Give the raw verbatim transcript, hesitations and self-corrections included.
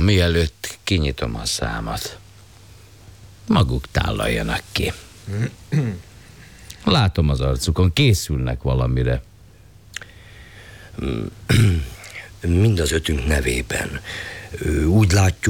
mielőtt kinyitom a számat. Maguk tálaljanak ki. Látom az arcukon, készülnek valamire. Mind az ötünk nevében. Úgy látjuk,